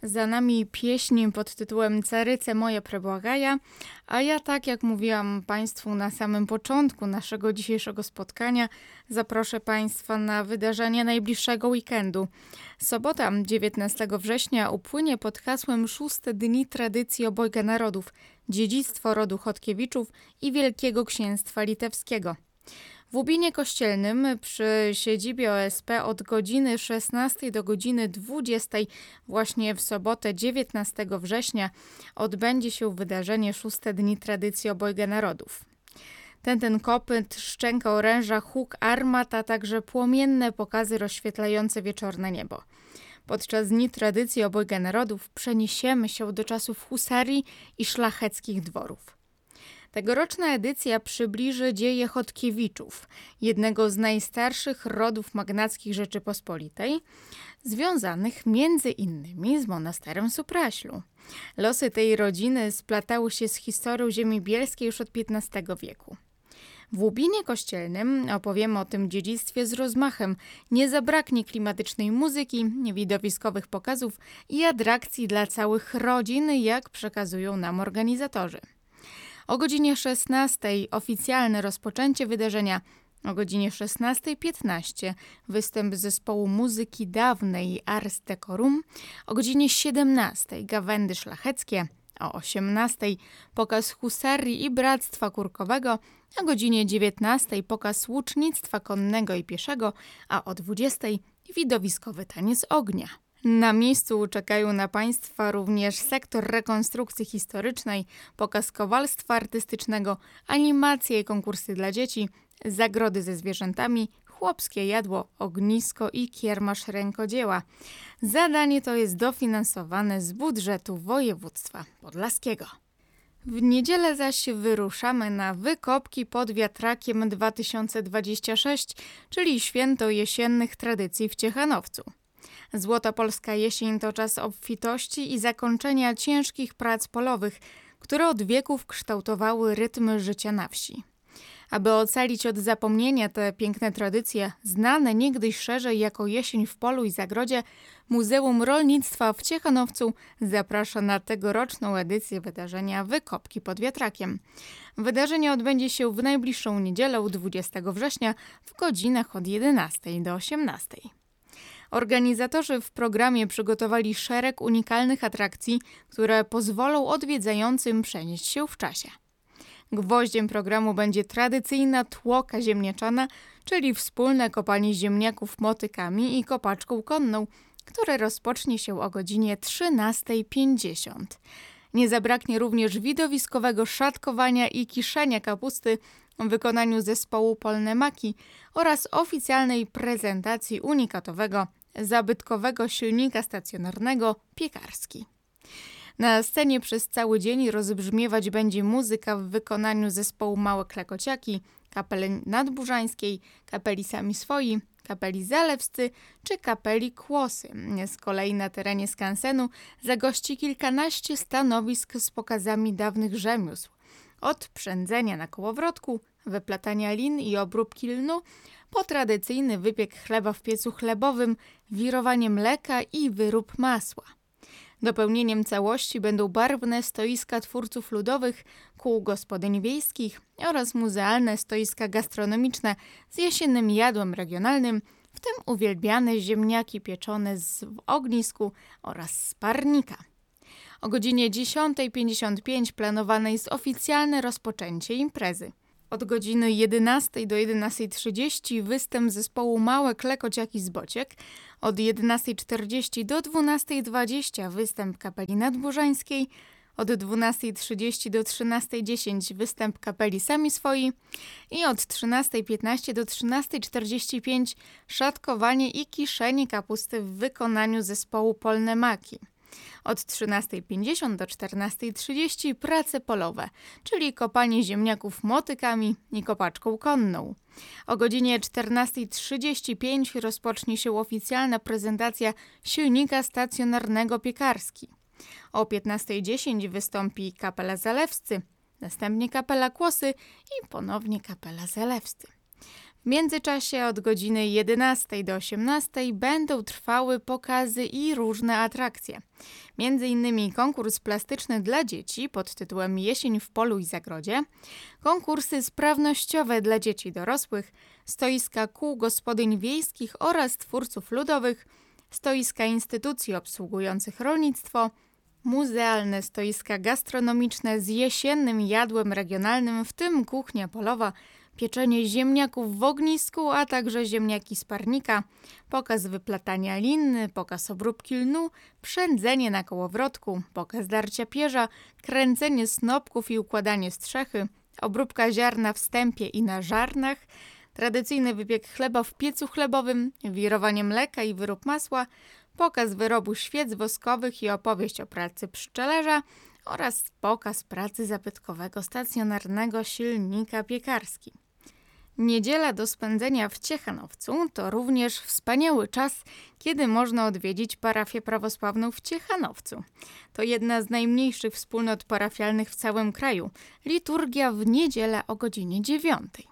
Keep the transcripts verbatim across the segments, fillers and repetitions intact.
Za nami pieśń pod tytułem Caryce moje przebłagaja, a ja tak jak mówiłam Państwu na samym początku naszego dzisiejszego spotkania, zaproszę Państwa na wydarzenia najbliższego weekendu. Sobota dziewiętnastego września upłynie pod hasłem Szóste Dni Tradycji Obojga Narodów, dziedzictwo rodu Chodkiewiczów i Wielkiego Księstwa Litewskiego. W Łubinie Kościelnym przy siedzibie O S P od godziny szesnastej do godziny dwudziestej właśnie w sobotę dziewiętnastego września odbędzie się wydarzenie Szóste Dni Tradycji Obojga Narodów. Ten ten kopyt, szczęka oręża, huk armat, a także płomienne pokazy rozświetlające wieczorne niebo. Podczas Dni Tradycji Obojga Narodów przeniesiemy się do czasów husarii i szlacheckich dworów. Tegoroczna edycja przybliży dzieje Chodkiewiczów, jednego z najstarszych rodów magnackich Rzeczypospolitej, związanych między innymi z monasterem w Supraślu. Losy tej rodziny splatały się z historią ziemi bielskiej już od piętnastego wieku. W Łubinie Kościelnym opowiemy o tym dziedzictwie z rozmachem. Nie zabraknie klimatycznej muzyki, widowiskowych pokazów i atrakcji dla całych rodzin, jak przekazują nam organizatorzy. O godzinie szesnastej oficjalne rozpoczęcie wydarzenia, o godzinie szesnastej piętnaście występ zespołu muzyki dawnej Ars Decorum, o godzinie siedemnastej gawędy szlacheckie, o osiemnastej pokaz husarii i bractwa kurkowego, o godzinie dziewiętnastej pokaz łucznictwa konnego i pieszego, a o dwudziestej widowiskowy taniec ognia. Na miejscu czekają na Państwa również sektor rekonstrukcji historycznej, pokaz kowalstwa artystycznego, animacje i konkursy dla dzieci, zagrody ze zwierzętami, chłopskie jadło, ognisko i kiermasz rękodzieła. Zadanie to jest dofinansowane z budżetu województwa podlaskiego. W niedzielę zaś wyruszamy na wykopki pod wiatrakiem dwa tysiące dwudziesty szósty, czyli święto jesiennych tradycji w Ciechanowcu. Złota polska jesień to czas obfitości i zakończenia ciężkich prac polowych, które od wieków kształtowały rytmy życia na wsi. Aby ocalić od zapomnienia te piękne tradycje, znane niegdyś szerzej jako jesień w polu i zagrodzie, Muzeum Rolnictwa w Ciechanowcu zaprasza na tegoroczną edycję wydarzenia Wykopki pod wiatrakiem. Wydarzenie odbędzie się w najbliższą niedzielę dwudziestego września w godzinach od jedenastej do osiemnastej. Organizatorzy w programie przygotowali szereg unikalnych atrakcji, które pozwolą odwiedzającym przenieść się w czasie. Gwoździem programu będzie tradycyjna tłoka ziemniaczana, czyli wspólne kopanie ziemniaków motykami i kopaczką konną, które rozpocznie się o godzinie trzynasta pięćdziesiąt. Nie zabraknie również widowiskowego szatkowania i kiszenia kapusty w wykonaniu zespołu Polne Maki oraz oficjalnej prezentacji unikatowego, zabytkowego silnika stacjonarnego Piekarski. Na scenie przez cały dzień rozbrzmiewać będzie muzyka w wykonaniu zespołu Małe Klekociaki, Kapeli Nadburzańskiej, Kapeli Sami Swoi, Kapeli Zalewscy czy Kapeli Kłosy. Z kolei na terenie skansenu zagości kilkanaście stanowisk z pokazami dawnych rzemiosł. Od przędzenia na kołowrotku, wyplatania lin i obróbki lnu, po tradycyjny wypiek chleba w piecu chlebowym, wirowanie mleka i wyrób masła. Dopełnieniem całości będą barwne stoiska twórców ludowych, kół gospodyń wiejskich oraz muzealne stoiska gastronomiczne z jesiennym jadłem regionalnym, w tym uwielbiane ziemniaki pieczone z w ognisku oraz z parnika. O godzinie dziesiąta pięćdziesiąt pięć planowane jest oficjalne rozpoczęcie imprezy. Od godziny jedenastej do jedenastej trzydzieści występ zespołu Małe Klekociaki z Bociek, od jedenastej czterdzieści do dwunastej dwadzieścia występ Kapeli Nadburzańskiej, od dwunastej trzydzieści do trzynastej dziesięć występ Kapeli Sami Swoi i od trzynastej piętnaście do trzynastej czterdzieści pięć szatkowanie i kiszenie kapusty w wykonaniu zespołu Polne Maki. Od trzynastej pięćdziesiąt do czternastej trzydzieści prace polowe, czyli kopanie ziemniaków motykami i kopaczką konną. O godzinie czternastej trzydzieści pięć rozpocznie się oficjalna prezentacja silnika stacjonarnego Piekarski. O piętnastej dziesięć wystąpi Kapela Zalewscy, następnie Kapela Kłosy i ponownie Kapela Zalewscy. W międzyczasie od godziny jedenastej do osiemnastej będą trwały pokazy i różne atrakcje. Między innymi konkurs plastyczny dla dzieci pod tytułem Jesień w polu i zagrodzie, konkursy sprawnościowe dla dzieci i dorosłych, stoiska kół gospodyń wiejskich oraz twórców ludowych, stoiska instytucji obsługujących rolnictwo, muzealne stoiska gastronomiczne z jesiennym jadłem regionalnym, w tym kuchnia polowa, pieczenie ziemniaków w ognisku, a także ziemniaki z parnika, pokaz wyplatania liny, pokaz obróbki lnu, przędzenie na kołowrotku, pokaz darcia pierza, kręcenie snopków i układanie strzechy, obróbka ziarna w stępie i na żarnach, tradycyjny wypiek chleba w piecu chlebowym, wirowanie mleka i wyrób masła, pokaz wyrobu świec woskowych i opowieść o pracy pszczelarza oraz pokaz pracy zabytkowego stacjonarnego silnika piekarski. Niedziela do spędzenia w Ciechanowcu to również wspaniały czas, kiedy można odwiedzić parafię prawosławną w Ciechanowcu. To jedna z najmniejszych wspólnot parafialnych w całym kraju. Liturgia w niedzielę o godzinie dziewiątej.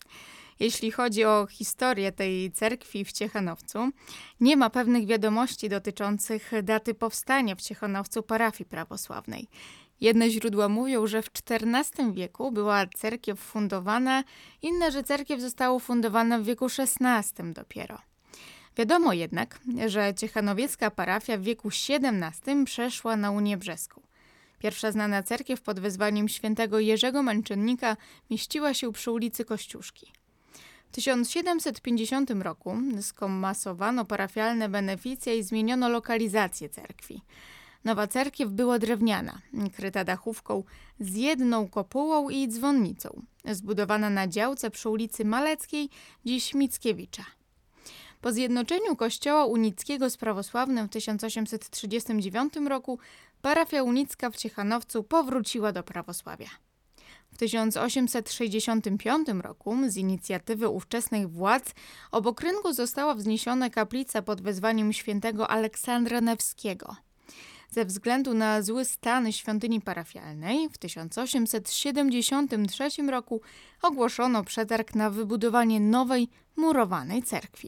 Jeśli chodzi o historię tej cerkwi w Ciechanowcu, nie ma pewnych wiadomości dotyczących daty powstania w Ciechanowcu parafii prawosławnej. Jedne źródła mówią, że w czternastym wieku była cerkiew fundowana, inne, że cerkiew została ufundowana w wieku szesnastym dopiero. Wiadomo jednak, że ciechanowiecka parafia w wieku siedemnastym przeszła na Unię Brzeską. Pierwsza znana cerkiew pod wezwaniem świętego Jerzego Męczennika mieściła się przy ulicy Kościuszki. W tysiąc siedemset pięćdziesiątym roku skomasowano parafialne beneficje i zmieniono lokalizację cerkwi. Nowa cerkiew była drewniana, kryta dachówką z jedną kopułą i dzwonnicą, zbudowana na działce przy ulicy Maleckiej, dziś Mickiewicza. Po zjednoczeniu kościoła unickiego z prawosławnym w tysiąc osiemset trzydziestym dziewiątym roku parafia unicka w Ciechanowcu powróciła do prawosławia. W tysiąc osiemset sześćdziesiątym piątym roku z inicjatywy ówczesnych władz obok rynku została wzniesiona kaplica pod wezwaniem świętego Aleksandra Newskiego. Ze względu na zły stan świątyni parafialnej w tysiąc osiemset siedemdziesiątym trzecim roku ogłoszono przetarg na wybudowanie nowej, murowanej cerkwi.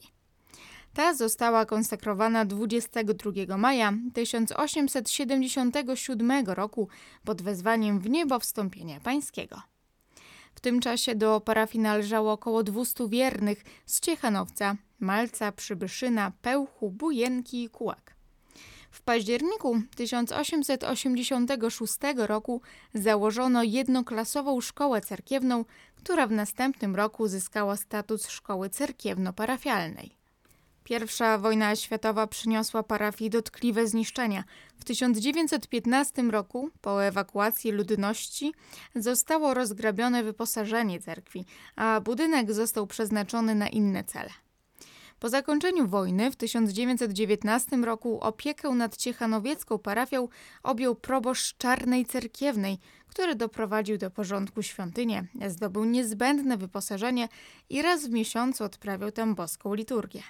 Ta została konsekrowana dwudziestego drugiego maja tysiąc osiemset siedemdziesiątego siódmego roku pod wezwaniem w niebo wstąpienia pańskiego. W tym czasie do parafii należało około dwustu wiernych z Ciechanowca, Malca, Przybyszyna, Pełchu, Bujenki i Kułak. W październiku tysiąc osiemset osiemdziesiątego szóstego roku założono jednoklasową szkołę cerkiewną, która w następnym roku uzyskała status szkoły cerkiewno-parafialnej. Pierwsza wojna światowa przyniosła parafii dotkliwe zniszczenia. W tysiąc dziewięćset piętnastym roku, po ewakuacji ludności, zostało rozgrabione wyposażenie cerkwi, a budynek został przeznaczony na inne cele. Po zakończeniu wojny w tysiąc dziewięćset dziewiętnastym roku opiekę nad ciechanowiecką parafią objął proboszcz Czarnej Cerkiewnej, który doprowadził do porządku świątynię, zdobył niezbędne wyposażenie i raz w miesiącu odprawiał tam boską liturgię.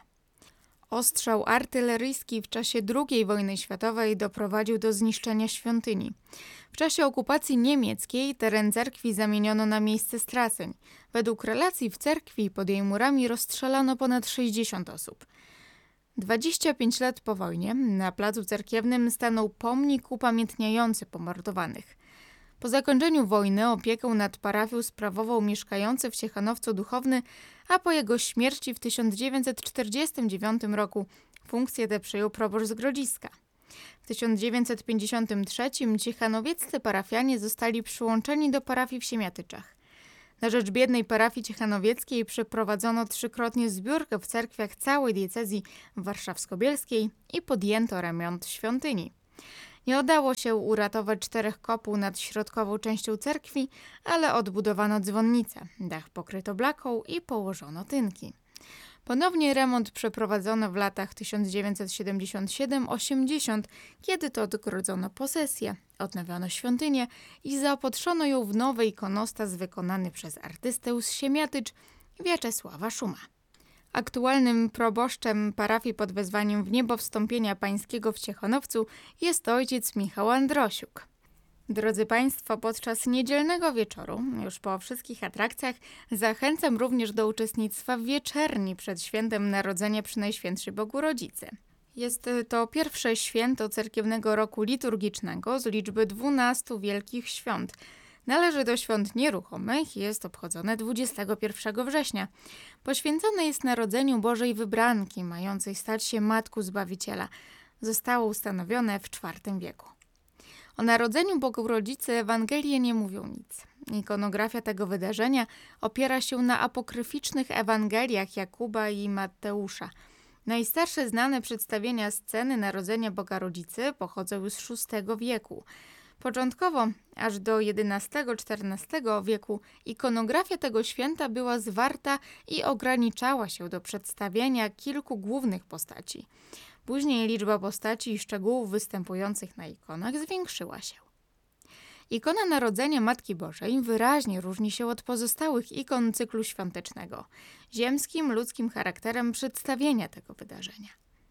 Ostrzał artyleryjski w czasie drugiej wojny światowej doprowadził do zniszczenia świątyni. W czasie okupacji niemieckiej teren cerkwi zamieniono na miejsce straceń. Według relacji w cerkwi pod jej murami rozstrzelano ponad sześćdziesiąt osób. dwadzieścia pięć lat po wojnie na placu cerkiewnym stanął pomnik upamiętniający pomordowanych. Po zakończeniu wojny opiekę nad parafią sprawował mieszkający w Ciechanowcu duchowny, a po jego śmierci w tysiąc dziewięćset czterdziestym dziewiątym roku funkcję tę przejął proboszcz z Grodziska. W tysiąc dziewięćset pięćdziesiątym trzecim ciechanowieccy parafianie zostali przyłączeni do parafii w Siemiatyczach. Na rzecz biednej parafii ciechanowieckiej przeprowadzono trzykrotnie zbiórkę w cerkwiach całej diecezji warszawsko-bielskiej i podjęto remont świątyni. Nie udało się uratować czterech kopuł nad środkową częścią cerkwi, ale odbudowano dzwonnicę, dach pokryto blaką i położono tynki. Ponownie remont przeprowadzono w latach tysiąc dziewięćset siedemdziesiąt siedem osiemdziesiąt, kiedy to odgrodzono posesję, odnowiono świątynię i zaopatrzono ją w nowy ikonostas wykonany przez artystę z Siemiatycz Wiaczesława Szuma. Aktualnym proboszczem parafii pod wezwaniem w niebo wstąpienia pańskiego w Ciechanowcu jest ojciec Michał Androsiuk. Drodzy Państwo, podczas niedzielnego wieczoru, już po wszystkich atrakcjach, zachęcam również do uczestnictwa w wieczerni przed świętem Narodzenia Przenajświętszej Bogu Rodzicy. Jest to pierwsze święto cerkiewnego roku liturgicznego z liczby dwunastu wielkich świąt. Należy do świąt nieruchomych i jest obchodzone dwudziestego pierwszego września. Poświęcone jest Narodzeniu Bożej Wybranki, mającej stać się Matką Zbawiciela. Zostało ustanowione w czwartym wieku. O Narodzeniu Bogu Rodzicy Ewangelie nie mówią nic. Ikonografia tego wydarzenia opiera się na apokryficznych Ewangeliach Jakuba i Mateusza. Najstarsze znane przedstawienia sceny Narodzenia Boga Rodzicy pochodzą już z szóstego wieku. Początkowo, aż do jedenastego-czternastego wieku, ikonografia tego święta była zwarta i ograniczała się do przedstawienia kilku głównych postaci. Później liczba postaci i szczegółów występujących na ikonach zwiększyła się. Ikona Narodzenia Matki Bożej wyraźnie różni się od pozostałych ikon cyklu świątecznego, ziemskim, ludzkim charakterem przedstawienia tego wydarzenia.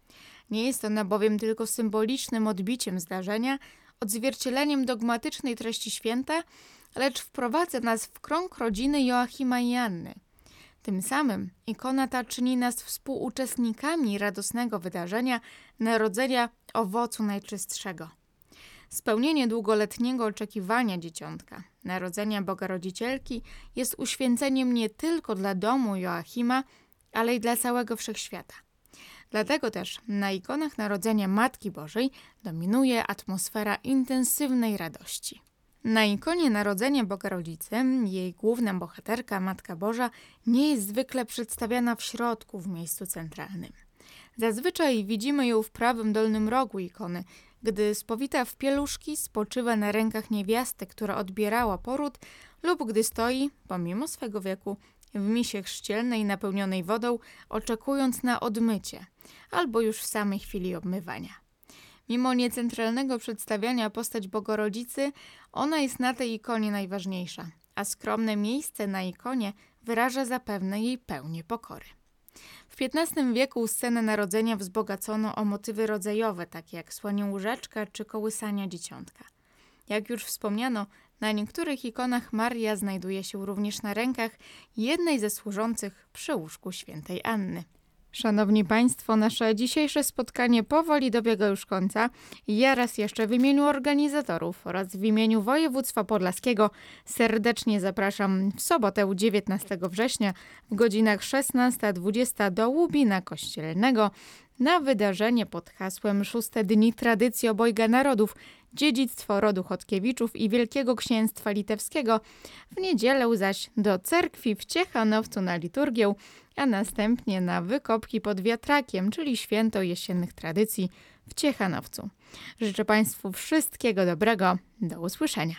Nie jest ona bowiem tylko symbolicznym odbiciem zdarzenia, odzwierciedleniem dogmatycznej treści święta, lecz wprowadza nas w krąg rodziny Joachima i Anny. Tym samym ikona ta czyni nas współuczestnikami radosnego wydarzenia narodzenia owocu najczystszego. Spełnienie długoletniego oczekiwania dzieciątka, narodzenia Boga Rodzicielki, jest uświęceniem nie tylko dla domu Joachima, ale i dla całego wszechświata. Dlatego też na ikonach Narodzenia Matki Bożej dominuje atmosfera intensywnej radości. Na ikonie Narodzenia Boga Rodzicy jej główna bohaterka, Matka Boża, nie jest zwykle przedstawiana w środku, w miejscu centralnym. Zazwyczaj widzimy ją w prawym dolnym rogu ikony, gdy spowita w pieluszki spoczywa na rękach niewiasty, która odbierała poród, lub gdy stoi, pomimo swego wieku, w misie chrzcielnej napełnionej wodą, oczekując na odmycie, albo już w samej chwili obmywania. Mimo niecentralnego przedstawiania postać Bogorodzicy, ona jest na tej ikonie najważniejsza, a skromne miejsce na ikonie wyraża zapewne jej pełnię pokory. W piętnastym wieku scenę narodzenia wzbogacono o motywy rodzajowe, takie jak słonie łóżeczka czy kołysania dzieciątka. Jak już wspomniano, na niektórych ikonach Maria znajduje się również na rękach jednej ze służących przy łóżku świętej Anny. Szanowni Państwo, nasze dzisiejsze spotkanie powoli dobiega już końca. Ja raz jeszcze w imieniu organizatorów oraz w imieniu województwa podlaskiego serdecznie zapraszam w sobotę dziewiętnastego września w godzinach szesnasta dwudziesta do Łubina Kościelnego na wydarzenie pod hasłem Szóste Dni Tradycji Obojga Narodów, Dziedzictwo Rodu Chodkiewiczów i Wielkiego Księstwa Litewskiego, w niedzielę zaś do cerkwi w Ciechanowcu na liturgię, a następnie na wykopki pod wiatrakiem, czyli święto jesiennych tradycji w Ciechanowcu. Życzę Państwu wszystkiego dobrego. Do usłyszenia.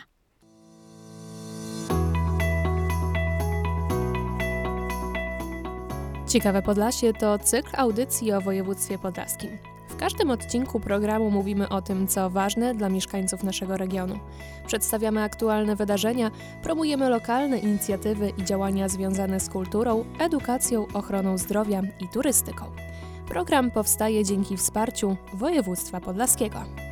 Ciekawe Podlasie to cykl audycji o województwie podlaskim. W każdym odcinku programu mówimy o tym, co ważne dla mieszkańców naszego regionu. Przedstawiamy aktualne wydarzenia, promujemy lokalne inicjatywy i działania związane z kulturą, edukacją, ochroną zdrowia i turystyką. Program powstaje dzięki wsparciu województwa podlaskiego.